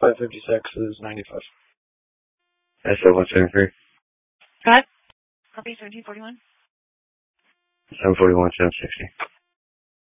556 is 95. SO 173. Cut. Copy 1741. 741, 760.